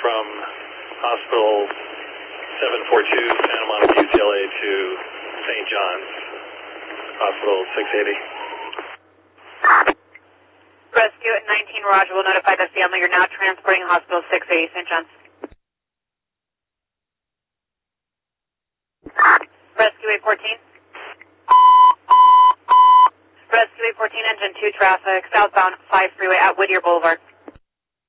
from Hospital 742, Santa Monica, UCLA to St. John's, Hospital 680. Rescue at 19, Roger. We'll notify the family. You're now transporting Hospital 680, St. John's. Rescue 814. Rescue 814, engine 2 traffic, southbound 5 freeway at Whittier Boulevard.